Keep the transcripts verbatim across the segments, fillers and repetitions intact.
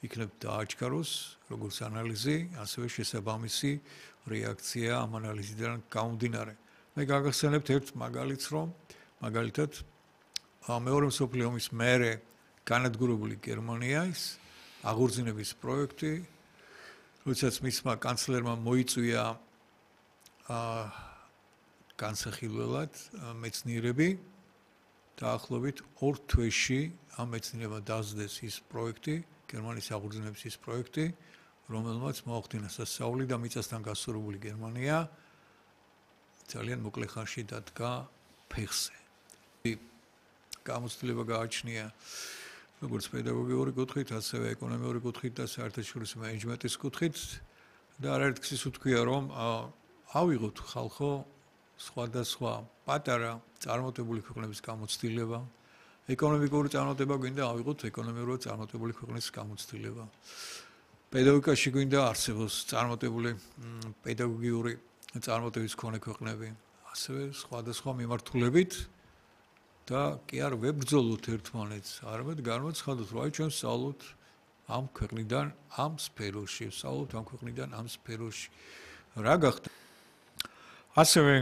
იქნებ დააჩქაროს როგორც ანალიზი, ასევე შესაბამისი რეაქცია ამ ანალიზიდან გამომდინარე. მე გაგახსენებთ ერთ მაგალითს, რომ მაგალითად მეორე მსოფლიო ომის მერე განადგურებული გერმანიის აღორძინების პროექტი, როდესაც მისმა კანცლერმა მოიწვია აა განსახილველად მეცნიერები დაახლოებით ორ თვეში ამ მეცნიერებმა დასდეს ის პროექტი, გერმანიის აღორძინების ის პროექტი, რომელმაც მოახდინა სასწაული და მიწასთან გასწორებული გერმანია ძალიან მოკლე ხანში დადგა ფეხზე. გამოცდილება გააჩნია როგორც პედაგოგიური კუთხით, ასევე ეკონომიური კუთხით და საერთაშორისო მენეჯმენტის კუთხით და არაერთგზის ის უთქვია, რომ ავიღოთ ხალხო სხვადასხვა პატარა წარმატებული ქვეყნების გამოცდილება, ეკონომიკური წარმატება გვინდა ავიღოთ ეკონომიურად წარმატებული ქვეყნის გამოცდილება. პედაგოგიკაში გვინდა არსებობს წარმატებული პედაგოგიური წარმატების მქონე ქვეყნები, ასევე სხვადასხვა მიმართულებით და კი არ ვებრძოლოთ ერთმანეთს, არამედ გამოცხადოთ, რომ აი ჩვენ ვსწავლოთ ამ ქვეყნიდან ამ სფეროში, ვსწავლოთ ამ ქვეყნიდან ამ სფეროში. რა გახდა? ასევე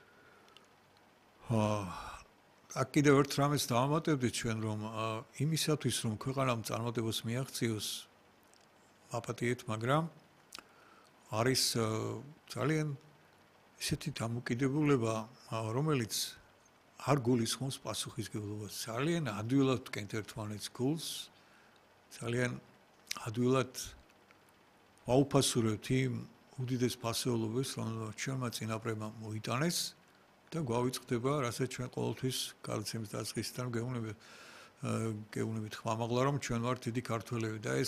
აქ კიდევ ერთ რამეს დავამატებდით ჩვენ, რომ იმისათვის, რომ ქვეყანამ წარმატებას მიაღწიოს, აპატიეთ, მაგრამ არის ძალიან ისეთი დამოკიდებულება, რომელიც არ გულისხმობს პასუხისმგებლობას. ძალიან ადვილად ვკენთ ერთმანეთს გულს, ძალიან ადვილად ვაუფასურებთ იმ უდიდეს ფასეულობას, რომელსაც ჩვენმა წინაპრებმა მოიტანეს და გვავიწყდება, რასაც ჩვენ ყოველთვის გადაცემის დაწყისიდან გეუბნებით, გეუბნებით ხმამაღლა, რომ ჩვენ ვართ დიდი ქართველები და ეს